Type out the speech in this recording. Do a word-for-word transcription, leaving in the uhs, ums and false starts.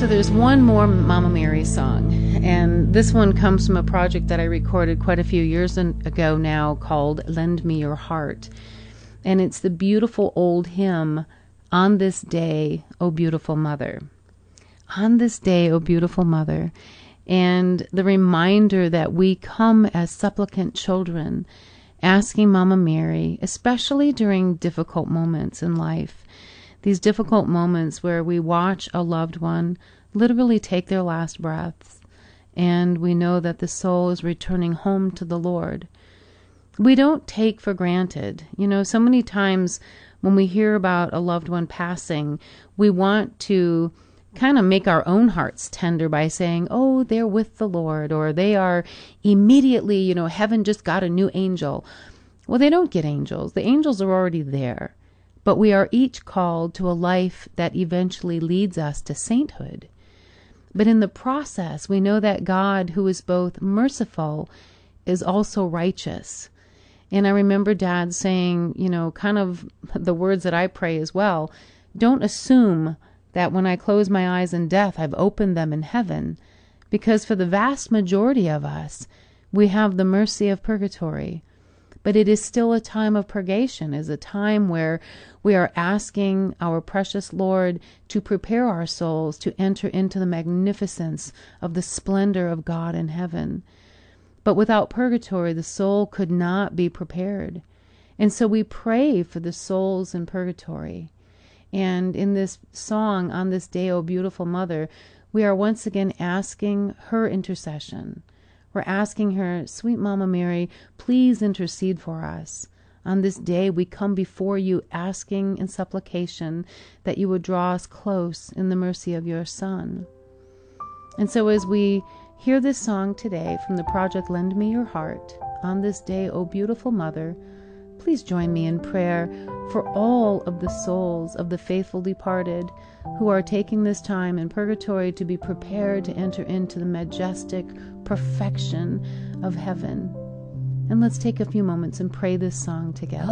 So there's one more Mama Mary song, and this one comes from a project that I recorded quite a few years ago now called Lend Me Your Heart. And it's the beautiful old hymn, On This Day, O Beautiful Mother. On this day, O beautiful mother. And the reminder that we come as supplicant children, asking Mama Mary, especially during difficult moments in life, these difficult moments where we watch a loved one literally take their last breaths, and we know that the soul is returning home to the Lord. We don't take for granted. You know, so many times when we hear about a loved one passing, we want to kind of make our own hearts tender by saying, oh, they're with the Lord, or they are immediately, you know, heaven just got a new angel. Well, they don't get angels. The angels are already there. But we are each called to a life that eventually leads us to sainthood. But in the process, we know that God, who is both merciful, is also righteous. And I remember Dad saying, you know, kind of the words that I pray as well, don't assume that when I close my eyes in death, I've opened them in heaven. Because for the vast majority of us, we have the mercy of purgatory. But it is still a time of purgation, is a time where we are asking our precious Lord to prepare our souls to enter into the magnificence of the splendor of God in heaven. But without purgatory, the soul could not be prepared. And so we pray for the souls in purgatory. And in this song, On This Day, O Beautiful Mother, we are once again asking her intercession. We're asking her, sweet Mama Mary, please intercede for us. On this day, we come before you asking in supplication that you would draw us close in the mercy of your Son. And so as we hear this song today from the project Lend Me Your Heart, On This Day, O Beautiful Mother, please join me in prayer for all of the souls of the faithful departed who are taking this time in purgatory to be prepared to enter into the majestic perfection of heaven. And let's take a few moments and pray this song together.